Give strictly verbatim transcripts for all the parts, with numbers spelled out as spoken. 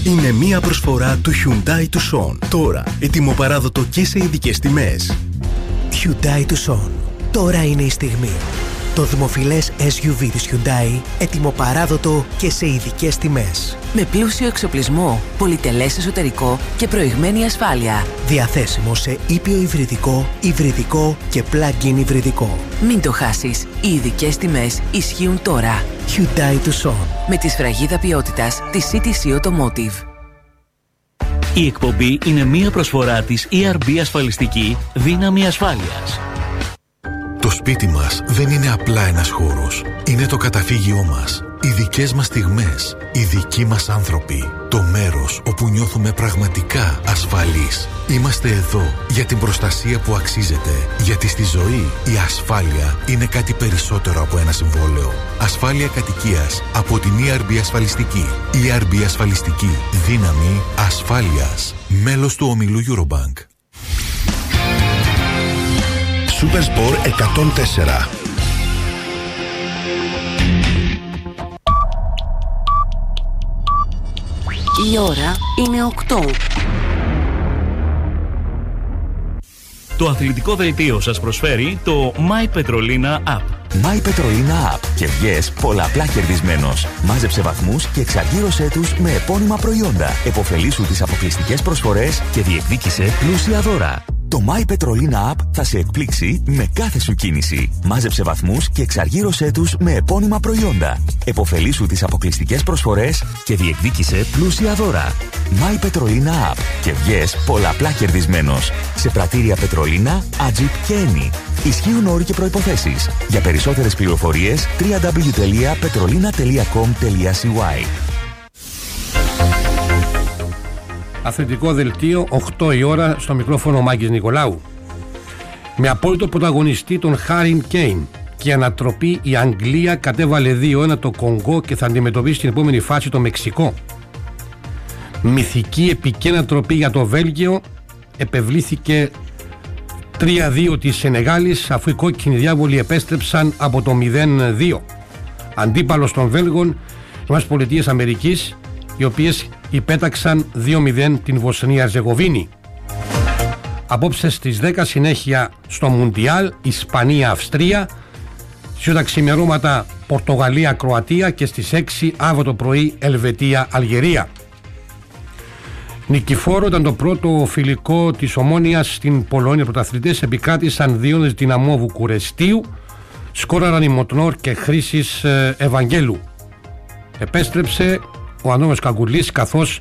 Είναι μία προσφορά του Hyundai Tucson. Τώρα, ετοιμοπαράδοτο και σε ειδικές τιμές. Hyundai Tucson. Τώρα είναι η στιγμή. Το δημοφιλές ες γιου βι της Hyundai, ετοιμοπαράδοτο και σε ειδικές τιμές. Με πλούσιο εξοπλισμό, πολυτελές εσωτερικό και προηγμένη ασφάλεια. Διαθέσιμο σε ήπιο υβριδικό, υβριδικό και plug-in υβριδικό. Μην το χάσεις. Οι ειδικές τιμές ισχύουν τώρα. Hyundai Tucson. Με τη σφραγίδα ποιότητας της σι τι σι Automotive. Η εκπομπή είναι μία προσφορά της ι αρ μπι Ασφαλιστική Δύναμη Ασφάλειας. Το σπίτι μας δεν είναι απλά ένας χώρος. Είναι το καταφύγιό μας. Οι δικές μας στιγμές. Οι δικοί μας άνθρωποι. Το μέρος όπου νιώθουμε πραγματικά ασφαλείς. Είμαστε εδώ για την προστασία που αξίζεται. Γιατί στη ζωή η ασφάλεια είναι κάτι περισσότερο από ένα συμβόλαιο. Ασφάλεια κατοικίας από την ι αρ μπι Ασφαλιστική. ι αρ μπι Ασφαλιστική. Δύναμη ασφάλειας. Μέλος του ομιλού Eurobank. Supersport εκατόν τέσσερα. Η ώρα είναι οκτώ. Το αθλητικό δελτίο σας προσφέρει το My Petrolina App. My Petrolina App. Κερδιές πολλαπλά κερδισμένος. Μάζεψε βαθμούς και εξαργύρωσέ τους με επώνυμα προϊόντα. Εποφελήσου τις αποκλειστικές προσφορές και διεκδίκησε πλούσια δώρα. Το My Petrolina App θα σε εκπλήξει με κάθε σου κίνηση. Μάζεψε βαθμούς και εξαργύρωσέ τους με επώνυμα προϊόντα. Εποφελήσου τις αποκλειστικές προσφορές και διεκδίκησε πλούσια δώρα. My Petrolina App. Κερδιές πολλαπλά κερδισμένος. Σε πρατήρια Πετρολίνα, Ατζιπ και Eni. Ισχύουν όροι και προϋποθέσεις. Για περισσότερες πληροφορίες double-u double-u double-u τελεία petrolina τελεία com τελεία σι γουάι. Αθλητικό δελτίο, οκτώ η ώρα, στο μικρόφωνο Μάκης Νικολάου. Με απόλυτο πρωταγωνιστή τον Χάριν Κέιν και η ανατροπή, η Αγγλία κατέβαλε δύο ένα το Κονγκό και θα αντιμετωπίσει την επόμενη φάση το Μεξικό. Μυθική επική ανατροπή για το Βέλγιο, επευλήθηκε τρία δύο της Σενεγάλης, αφού οι κόκκινοι διάβολοι επέστρεψαν από το μηδέν δύο. Αντίπαλος των Βέλγων, οι ΗΠΑ, οι οποίες υπέταξαν δύο μηδέν την Βοσνία Ερζεγοβίνη. Απόψε στις δέκα συνέχεια στο Μουντιάλ, Ισπανία-Αυστρία, στις τα ξημερώματα Πορτογαλία-Κροατία και στις έξι αύριο το πρωί Ελβετία-Αλγερία. Νικηφόρο ήταν το πρώτο φιλικό της Ομόνοιας στην Πολωνία. Πρωταθλητές επικράτησαν δύο Δυναμό Βουκουρεστίου, σκόραραν οι Μοτνόρ και Χρήσης Ευαγγέλου. Επέστρεψε ο Ανώμος Καγκουλής, καθώς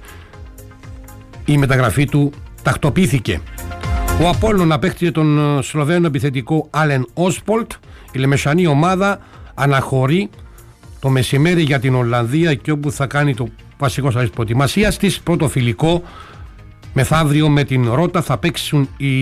η μεταγραφή του τακτοποιήθηκε. Ο Απόλλων απέκτησε τον Σλοβαίνο επιθετικό Άλεν Όσπολτ. Η λεμεσανή ομάδα αναχωρεί το μεσημέρι για την Ολλανδία, και όπου θα κάνει το βασικό στάδιο της προετοιμασίας της. Πρώτο φιλικό μεθαύριο με την Ρότα θα παίξουν οι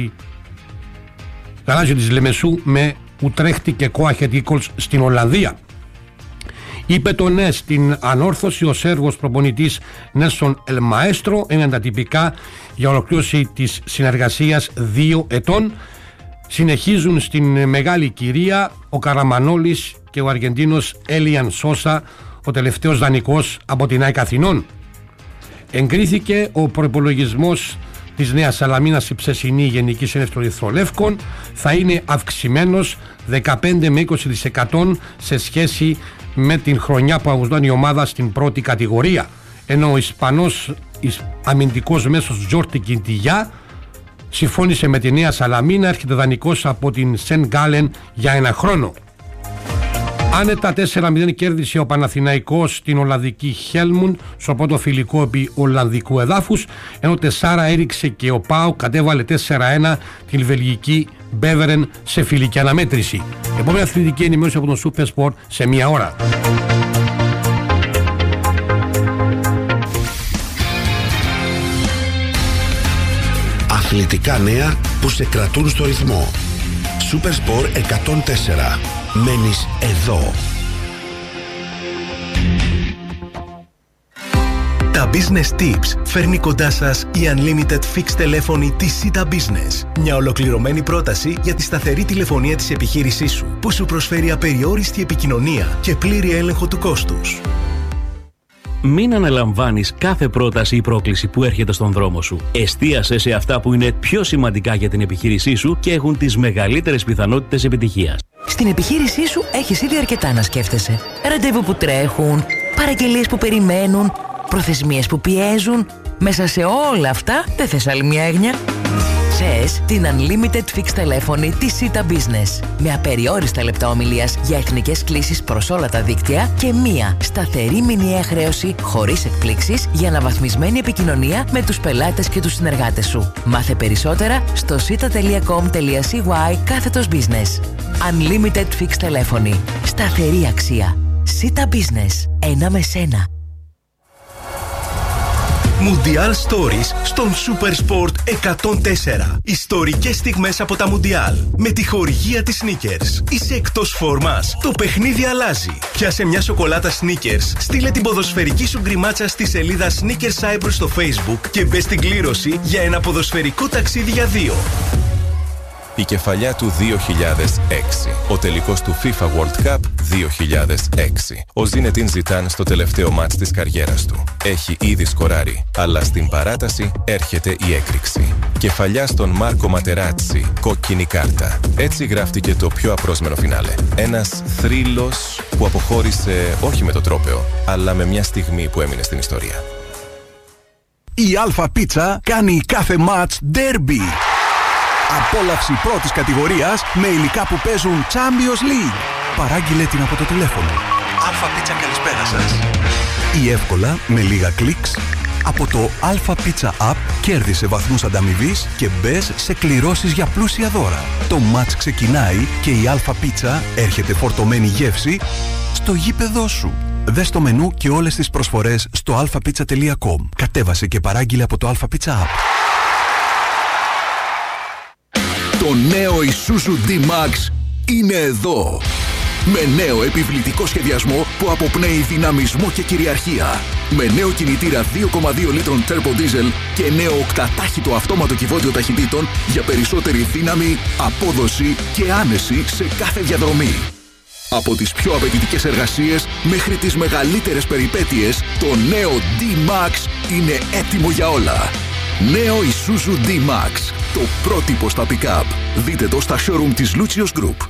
γαλάζιοι της Λεμεσού με Ουτρέχτη και Κόαχετ Ίκολς στην Ολλανδία. Είπε το ναι στην ανόρθωση ο Σέρβος προπονητής Νέλσον Ελμαέστρο, είναι εντατυπικά για ολοκλήρωση της συνεργασίας δύο ετών. Συνεχίζουν στην μεγάλη κυρία ο Καραμανόλης και ο Αργεντίνος Έλιαν Σόσα, ο τελευταίος δανεικός από την ΑΕΚ Αθηνών. Εγκρίθηκε ο προϋπολογισμός της Νέας Σαλαμίνας, η ψεσινή Γενική Συνέλευση των Ερυθρολεύκων θα είναι αυξημένος δεκαπέντε με είκοσι τοις εκατό σε σχέση με την χρονιά που αγωνιζόταν η ομάδα στην πρώτη κατηγορία, ενώ ο Ισπανός αμυντικός μέσος Τζόρτι Κιντιγιά συμφώνησε με τη Νέα Σαλαμίνα, έρχεται δανεικός από την Σεν Γκάλεν για ένα χρόνο. Άνετα τέσσερα μηδέν κέρδισε ο Παναθηναϊκός την Ολλανδική Χέλμουντ στο πρώτο φιλικό επί Ολλανδικού εδάφους, ενώ τεσσάρα έριξε και ο ΠΑΟ κατέβαλε τέσσερα ένα την Βελγική Μπέβερεν σε φιλική αναμέτρηση. Επόμενη αθλητική ενημέρωση από τον Super Sport σε μία ώρα. Αθλητικά νέα που σε κρατούν στο ρυθμό. Super Sport εκατόν τέσσερα. Μένεις εδώ. Τα Business Tips φέρνει κοντά σας η Unlimited Fixed τηλέφωνη της Sita Business. Μια ολοκληρωμένη πρόταση για τη σταθερή τηλεφωνία της επιχείρησής σου, που σου προσφέρει απεριόριστη επικοινωνία και πλήρη έλεγχο του κόστους. Μην αναλαμβάνεις κάθε πρόταση ή πρόκληση που έρχεται στον δρόμο σου. Εστίασε σε αυτά που είναι πιο σημαντικά για την επιχείρησή σου και έχουν τις μεγαλύτερες πιθανότητες επιτυχίας. Στην επιχείρησή σου έχεις ήδη αρκετά να σκέφτεσαι. Ραντεβού που τρέχουν, παραγγελίες που περιμένουν, προθεσμίες που πιέζουν. Μέσα σε όλα αυτά δεν θες άλλη μια έγνοια? Θες την Unlimited Fixed τηλέφωνη της Sita Business. Με απεριόριστα λεπτά ομιλίας για εθνικές κλήσεις προς όλα τα δίκτυα και μία σταθερή μηνιαία χρέωση χωρίς εκπλήξεις για αναβαθμισμένη επικοινωνία με τους πελάτες και τους συνεργάτες σου. Μάθε περισσότερα στο sita.com.cy κάθετος business. Unlimited Fixed τηλέφωνη. Σταθερή αξία. Sita Business. Ένα με σένα. Mundial Stories στον Supersport εκατόν τέσσερα. Ιστορικές στιγμές από τα Mundial. Με τη χορηγία της Snickers. Είσαι εκτός φόρμας? Το παιχνίδι αλλάζει. Πιάσε μια σοκολάτα Snickers, στείλε την ποδοσφαιρική σου γκριμάτσα στη σελίδα Snickers Cyprus στο Facebook και μπες στην κλήρωση για ένα ποδοσφαιρικό ταξίδι για δύο. Η κεφαλιά του δύο χιλιάδες έξι. Ο τελικός του FIFA World Cup δύο χιλιάδες έξι. Ο Ζίνετιν Ζιτάν στο τελευταίο μάτς της καριέρας του. Έχει ήδη σκοράρει, αλλά στην παράταση έρχεται η έκρηξη. Κεφαλιά στον Μάρκο Ματεράτσι, κόκκινη κάρτα. Έτσι γράφτηκε το πιο απρόσμενο φινάλε. Ένας θρύλος που αποχώρησε όχι με το τρόπαιο, αλλά με μια στιγμή που έμεινε στην ιστορία. Η Αλφα Πίτσα κάνει κάθε μάτς ντέρμπι. Απόλαυση πρώτης κατηγορίας με υλικά που παίζουν Champions League. Παράγγειλε την από το τηλέφωνο. Αλφα Πίτσα, καλησπέρα σας. Ή εύκολα, με λίγα κλικς, από το Αλφα Πίτσα App κέρδισε βαθμούς ανταμοιβής και μπες σε κληρώσεις για πλούσια δώρα. Το μάτς ξεκινάει και η Αλφα Πίτσα έρχεται φορτωμένη γεύση στο γήπεδό σου. Δες το μενού και όλες τις προσφορές στο αλφα πίτσα τελεία κομ. Κατέβασε και παράγγειλε από το Αλφα Πίτσα App. Το νέο Isuzu D-Max είναι εδώ. Με νέο επιβλητικό σχεδιασμό που αποπνέει δυναμισμό και κυριαρχία. Με νέο κινητήρα δύο κόμμα δύο λίτρων Turbo Diesel και νέο οκτατάχυτο αυτόματο κυβότιο ταχυτήτων για περισσότερη δύναμη, απόδοση και άνεση σε κάθε διαδρομή. Από τις πιο απαιτητικές εργασίες μέχρι τις μεγαλύτερες περιπέτειες, το νέο D-Max είναι έτοιμο για όλα. Νέο Isuzu D-Max, το πρότυπο στα pick-up. Δείτε το στα showroom της Lucius Group.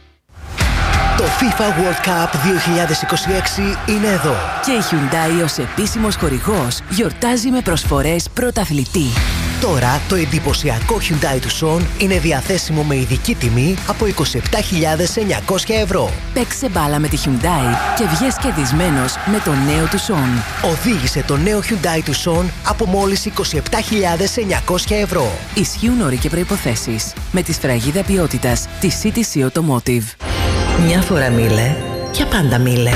Το FIFA World Cup δύο χιλιάδες είκοσι έξι είναι εδώ. Και η Hyundai ως επίσημος χορηγός γιορτάζει με προσφορές πρωταθλητή. Τώρα το εντυπωσιακό Hyundai Tucson είναι διαθέσιμο με ειδική τιμή από είκοσι επτά χιλιάδες εννιακόσια ευρώ. Παίξε μπάλα με τη Hyundai και βγες κερδισμένος με το νέο Tucson. Οδήγησε το νέο Hyundai Tucson από μόλις είκοσι επτά χιλιάδες εννιακόσια ευρώ. Ισχύουν όροι και προϋποθέσεις. Με τη σφραγίδα ποιότητας της σι τι σι Automotive. Μια φορά μίλε, για πάντα μίλε.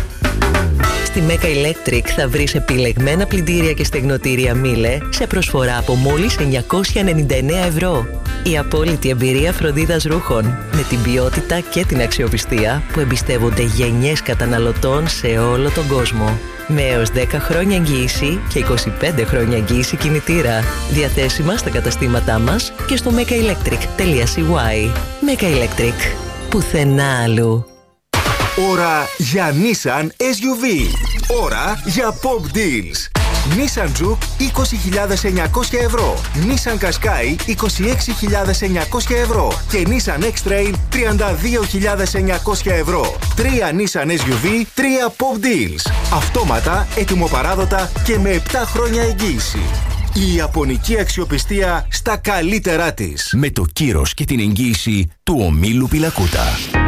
Στη Mega Electric θα βρεις επιλεγμένα πλυντήρια και στεγνοτήρια Miele σε προσφορά από μόλις εννιακόσια ενενήντα εννέα ευρώ. Η απόλυτη εμπειρία φροντίδας ρούχων με την ποιότητα και την αξιοπιστία που εμπιστεύονται γενιές καταναλωτών σε όλο τον κόσμο. Με έως δέκα χρόνια εγγύηση και είκοσι πέντε χρόνια εγγύηση κινητήρα. Διαθέσιμα στα καταστήματά μας και στο mega electric τελεία σι γουάι. Mega Electric. Πουθενά αλλού. Ώρα για Nissan ες γιου βι. Ώρα για Pop Deals. Nissan Juke είκοσι χιλιάδες εννιακόσια ευρώ. Nissan Qashqai είκοσι έξι χιλιάδες εννιακόσια ευρώ. Και Nissan X-Trail τριάντα δύο χιλιάδες εννιακόσια ευρώ. Τρία Nissan ες γιου βι, τρία Pop Deals. Αυτόματα, έτοιμοπαράδοτα και με επτά χρόνια εγγύηση. Η ιαπωνική αξιοπιστία στα καλύτερά της. Με το κύρος και την εγγύηση του ομίλου Πιλακούτα.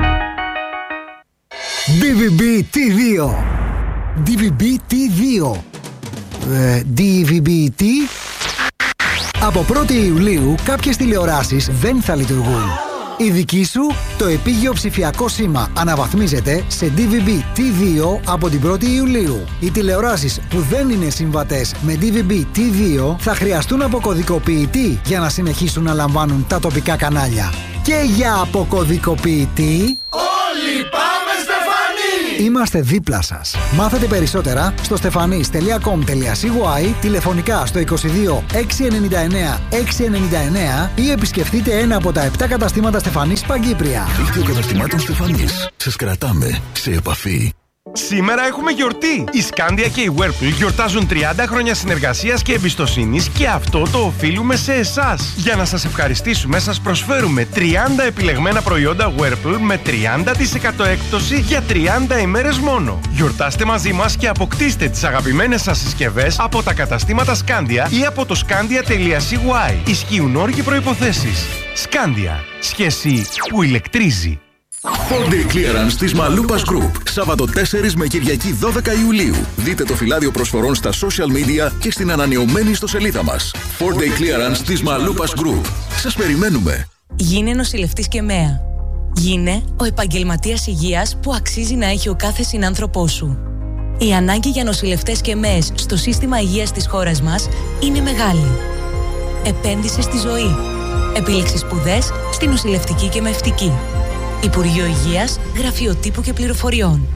ντι βι μπι τι δύο. ντι βι μπι τι δύο. Ε, ντι βι μπι τι. Από πρώτη Ιουλίου κάποιες τηλεοράσεις δεν θα λειτουργούν. Η δική σου, το επίγειο ψηφιακό σήμα αναβαθμίζεται σε ντι βι μπι τι δύο από την πρώτη Ιουλίου. Οι τηλεοράσεις που δεν είναι συμβατές με ντι βι μπι τι δύο θα χρειαστούν αποκωδικοποιητή για να συνεχίσουν να λαμβάνουν τα τοπικά κανάλια. Και για αποκωδικοποιητή... Όλοι πάμε Στεφανή! Είμαστε δίπλα σας. Μάθετε περισσότερα στο στεφανής τελεία κομ τελεία σι γουάι, τηλεφωνικά στο είκοσι δύο εξακόσια ενενήντα εννέα εξακόσια ενενήντα εννέα ή επισκεφτείτε ένα από τα επτά καταστήματα Στεφανής Παγκύπρια. Δίκτυο καταστημάτων Στεφανής. Σας κρατάμε σε επαφή. Σήμερα έχουμε γιορτή! Η Scandia και η Whirlpool γιορτάζουν τριάντα χρόνια συνεργασίας και εμπιστοσύνης και αυτό το οφείλουμε σε εσάς. Για να σας ευχαριστήσουμε, σας προσφέρουμε τριάντα επιλεγμένα προϊόντα Whirlpool με τριάντα τοις εκατό έκπτωση για τριάντα ημέρες μόνο. Γιορτάστε μαζί μας και αποκτήστε τις αγαπημένες σας συσκευές από τα καταστήματα Scandia ή από το scandia τελεία c y. Ισχύουν όροι και προϋποθέσεις. Scandia. Σχέση που ηλεκτρίζει. four day clearance της Μαλούπας Group. Σάββατο τέσσερις με Κυριακή δώδεκα Ιουλίου. Δείτε το φυλάδιο προσφορών στα social media και στην ανανεωμένη ιστοσελίδα μας. four day clearance της Μαλούπας Group. Σας περιμένουμε. Γίνε νοσηλευτής ΚΕΜΕΑ. Γίνε ο επαγγελματίας υγείας που αξίζει να έχει ο κάθε συνάνθρωπός σου. Η ανάγκη για νοσηλευτές ΚΕΜΕΕΣ στο σύστημα υγείας της χώρας μας είναι μεγάλη. Επένδυσε στη ζωή. Επίλεξε σπουδές στη νοσηλευτική και μευτική. Υπουργείο Υγείας, Γραφείο Τύπου και Πληροφοριών.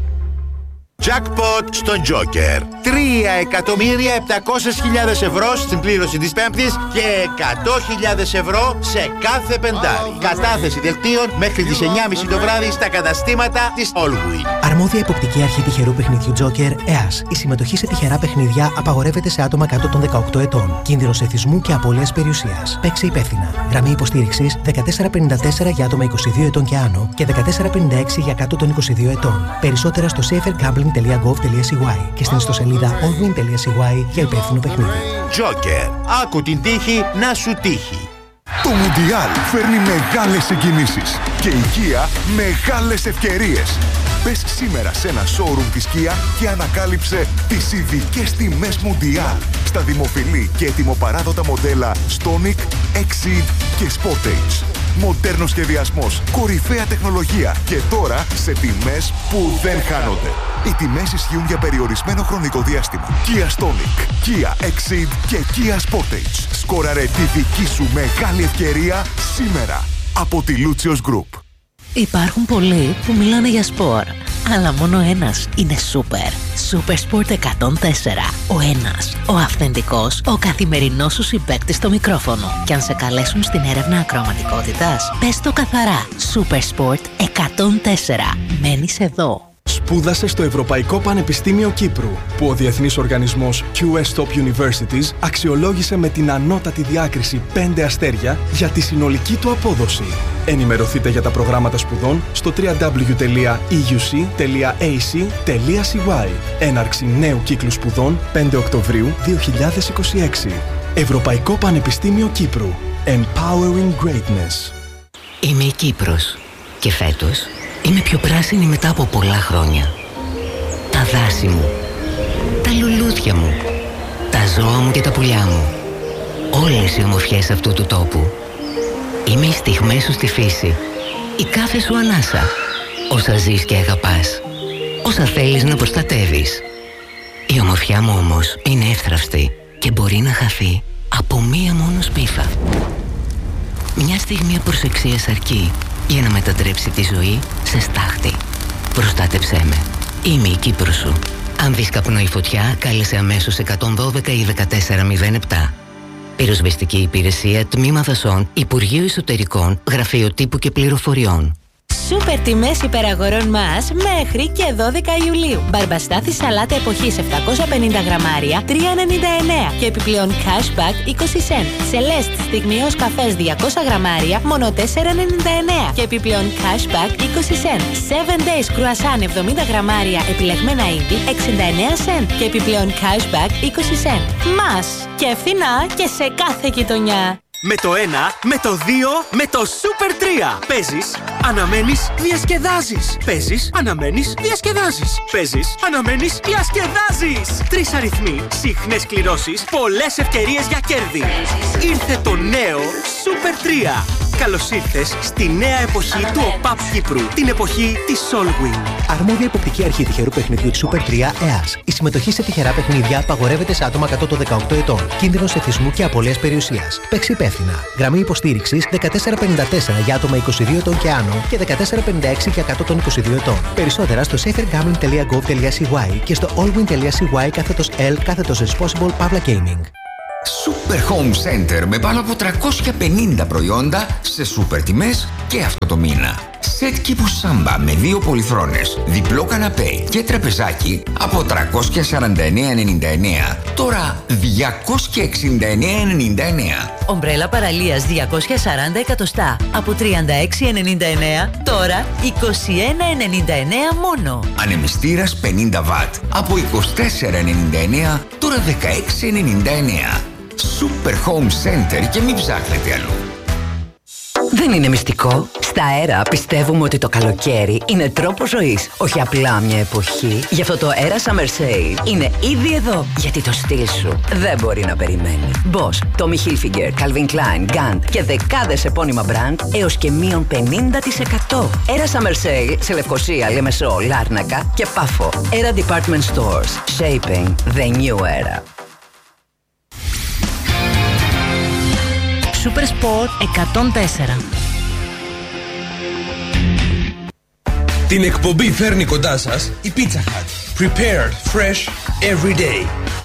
Jackpot στο Joker. τρία εκατομμύρια επτακόσιες χιλιάδες ευρώ στην πλήρωση της Πέμπτης και εκατό χιλιάδες ευρώ σε κάθε πεντάρι. Κατάθεση δελτίων μέχρι τις εννιά και μισή το βράδυ στα καταστήματα της Allwin. Αρμόδια εποπτική αρχή τυχερού παιχνιδιού Joker, ΕΑΣ. Η συμμετοχή σε τυχερά παιχνίδια απαγορεύεται σε άτομα κάτω των δεκαοκτώ ετών. Κίνδυνος εθισμού και απώλειας περιουσίας. Παίξε υπεύθυνα. Γραμμή υποστήριξης δεκατέσσερα πενήντα τέσσερα για άτομα είκοσι δύο ετών και άνω και δεκατέσσερα πενήντα έξι για κάτω των είκοσι δύο ετών. Περισσότερα στο safer gambling τελεία gov τελεία c y και στην ιστοσελίδα allwin τελεία c y για υπεύθυνο παιχνίδι. Joker. Άκου την τύχη να σου τύχει. Το Μουντιάλ φέρνει μεγάλες συγκινήσεις και η Kia μεγάλες ευκαιρίες. Μπες σήμερα σε ένα showroom της Kia και ανακάλυψε τις ειδικές τιμές Μουντιάλ στα δημοφιλή και ετοιμοπαράδοτα μοντέλα Stonic, Exceed και Sportage. Μοντέρνος σχεδιασμός, κορυφαία τεχνολογία και τώρα σε τιμές που δεν χάνονται. Οι τιμές ισχύουν για περιορισμένο χρονικό διάστημα. Kia Stonic, Kia Exceed και Kia Sportage. Σκόραρε τη δική σου μεγάλη ευκαιρία σήμερα από τη Lucios Group. Υπάρχουν πολλοί που μιλάνε για σπορ, αλλά μόνο ένας είναι σούπερ. Super Sport εκατόν τέσσερα. Ο ένας, ο αυθεντικός, ο καθημερινός σου συμπαίκτης στο μικρόφωνο. Και αν σε καλέσουν στην έρευνα ακροαματικότητας, πες το καθαρά. Super Sport εκατόν τέσσερα. Μένεις εδώ. Σπούδασε στο Ευρωπαϊκό Πανεπιστήμιο Κύπρου, που ο διεθνής οργανισμός κιου ες Top Universities αξιολόγησε με την ανώτατη διάκριση πέντε αστέρια για τη συνολική του απόδοση. Ενημερωθείτε για τα προγράμματα σπουδών στο double-u double-u double-u τελεία ι γιου σι τελεία έι σι τελεία σι γουάι. Έναρξη νέου κύκλου σπουδών πέντε Οκτωβρίου δύο χιλιάδες είκοσι έξι. Ευρωπαϊκό Πανεπιστήμιο Κύπρου. Empowering Greatness. Είμαι η Κύπρος και φέτος είμαι πιο πράσινη μετά από πολλά χρόνια. Τα δάση μου, τα λουλούδια μου, τα ζώα μου και τα πουλιά μου. Όλες οι ομορφιές αυτού του τόπου. Είμαι οι στιγμές σου στη φύση, η κάθε σου ανάσα, όσα ζεις και αγαπάς, όσα θέλεις να προστατεύεις. Η ομορφιά μου όμως είναι εύθραυστη και μπορεί να χαθεί από μία μόνο σπίφα. Μια στιγμή απροσεξίας αρκεί για να μετατρέψει τη ζωή σε στάχτη. Προστάτεψέ με. Είμαι η Κύπρος σου. Αν δεις καπνό ή φωτιά, κάλεσε αμέσως εκατόν δώδεκα ή δεκατέσσερα μηδέν επτά. Πυροσβεστική υπηρεσία, Τμήμα Δασών, Υπουργείο Εσωτερικών, Γραφείο Τύπου και Πληροφοριών. Σούπερ τιμές υπεραγορών μας μέχρι και δώδεκα Ιουλίου. Μπαρμπαστάθη σαλάτα εποχής επτακόσια πενήντα γραμμάρια τρία ενενήντα εννέα και επιπλέον cashback είκοσι σεντ. Σελέστ στιγμιός καφές διακόσια γραμμάρια μόνο τέσσερα ενενήντα εννέα και επιπλέον cashback είκοσι σεντ. seven days κρουασάν εβδομήντα γραμμάρια επιλεγμένα είδη εξήντα εννέα σεντ και επιπλέον cashback είκοσι σεντ. Μας και φθηνά και σε κάθε γειτονιά. Με το ένα, με το δύο, με το Super τρία. Παίζεις, αναμένεις, διασκεδάζεις. Παίζεις, αναμένεις, διασκεδάζεις. Παίζεις, αναμένεις, διασκεδάζεις. Τρεις αριθμοί, συχνές κληρώσεις, πολλές ευκαιρίες για κέρδη. Ήρθε το νέο Super τρία. Καλώς ήρθες στη νέα εποχή του ΟΠΑΠ Κύπρου. Την εποχή της Allwin. Αρμόδια εποπτική αρχή τυχερού παιχνιδιού της Super τρία ΕΑΣ. Η συμμετοχή σε τυχερά παιχνίδια απαγορεύεται σε άτομα κάτω των δεκαοκτώ ετών. Κίνδυνος εθισμού και απώλειας περιουσίας. Παίξε υπεύθυνα. Γραμμή υποστήριξης δεκατέσσερα πενήντα τέσσερα για άτομα είκοσι δύο ετών και άνω και δεκατέσσερα πενήντα έξι για κάτω των είκοσι δύο ετών. Περισσότερα στο safer gambling τελεία gov τελεία c y και στο allwin τελεία c y κάθετος L κάθετος responsible Pavla Gaming. Super Home Center με πάνω από τριακόσια πενήντα προϊόντα σε σούπερ τιμές και αυτό το μήνα. Σετ κήπου Σάμπα με δύο πολυθρόνες, διπλό καναπέ και τραπεζάκι από τριακόσια σαράντα εννέα ενενήντα εννέα. Τώρα διακόσια εξήντα εννέα ενενήντα εννέα. Ομπρέλα παραλίας διακόσια σαράντα εκατοστά από τριάντα έξι ενενήντα εννέα. Τώρα είκοσι ένα ενενήντα εννέα μόνο. Ανεμιστήρας πενήντα βατ από είκοσι τέσσερα ενενήντα εννέα. Τώρα δεκαέξι ενενήντα εννέα. Super Home Center και μην ψάχνετε αλλού. Δεν είναι μυστικό. Στα Αέρα πιστεύουμε ότι το καλοκαίρι είναι τρόπος ζωής, όχι απλά μια εποχή. Γι' αυτό το Aera Summer Sale είναι ήδη εδώ, γιατί το στυλ σου δεν μπορεί να περιμένει. Boss, Tommy Hilfiger, Calvin Klein, Gant και δεκάδες επώνυμα brand έως και μείον πενήντα τοις εκατό. Aera Summer Sale σε Λευκοσία, Λεμεσό, Λάρνακα και Πάφο. Aera Department Stores. Shaping the new era. Super Sport εκατόν τέσσερα. Την εκπομπή φέρνει κοντά σας η Pizza Hut. Prepared fresh every day.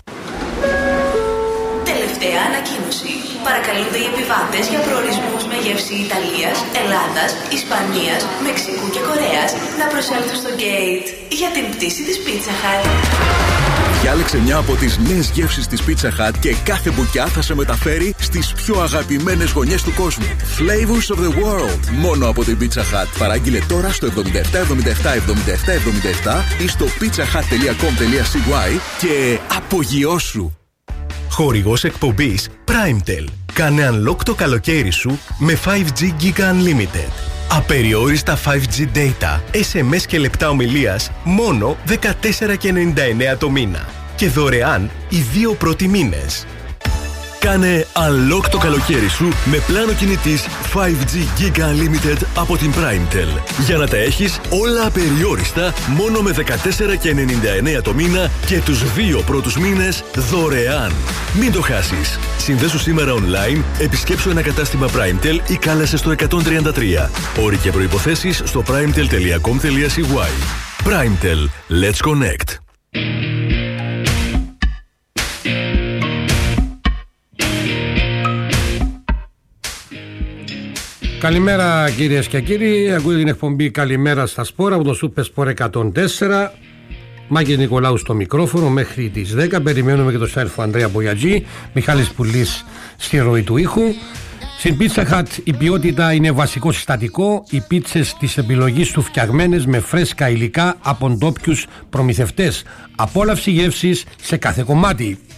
Τελευταία ανακοίνωση. Παρακαλούνται οι επιβάτες για προορισμούς με γεύση Ιταλίας, Ελλάδας, Ισπανίας, Μεξικού και Κορέας να προσέλθουν στο gate για την πτήση της Pizza Hut. Διάλεξε μια από τις νέες γεύσεις της Pizza Hut και κάθε μπουκιά θα σε μεταφέρει στις πιο αγαπημένες γωνιές του κόσμου. Flavors of the world. Μόνο από την Pizza Hut. Παράγγειλε τώρα στο εβδομήντα επτά εβδομήντα επτά εβδομήντα επτά εβδομήντα επτά ή στο pizzahut τελεία com τελεία c y και απογειώσου. Χορηγός εκπομπής PrimeTel. Κάνε unlock το καλοκαίρι σου με φάιβ τζι Giga Unlimited. Απεριόριστα φάιβ τζι data, ες εμ ες και λεπτά ομιλίας μόνο δεκατέσσερα ενενήντα εννέα το μήνα. Και δωρεάν οι δύο πρώτοι μήνες. Κάνε unlock το καλοκαίρι σου με πλάνο κινητής φάιβ τζι Giga Unlimited από την PrimeTel. Για να τα έχεις όλα απεριόριστα μόνο με δεκατέσσερα ενενήντα εννέα το μήνα και τους δύο πρώτους μήνες δωρεάν. Μην το χάσεις. Συνδέσου σήμερα online, επισκέψου ένα κατάστημα PrimeTel ή κάλεσε στο εκατόν τριάντα τρία. Όροι και προϋποθέσεις στο primetel τελεία com τελεία c y. PrimeTel. Let's connect. Καλημέρα κυρίες και κύριοι, ακούτε την εκπομπή Καλημέρα στα Σπορ από το Super Sport εκατόν τέσσερα. Μάκης Νικολάου στο μικρόφωνο μέχρι τις δέκα. Περιμένουμε και τον Σέρφο Ανδρέα Μπογιατζή, Μιχάλης Πουλής στη ροή του ήχου. Στην Pizza Hut η ποιότητα είναι βασικό συστατικό. Οι πίτσες της επιλογής του φτιαγμένες με φρέσκα υλικά από ντόπιους προμηθευτές. Απόλαυση γεύσης σε κάθε κομμάτι.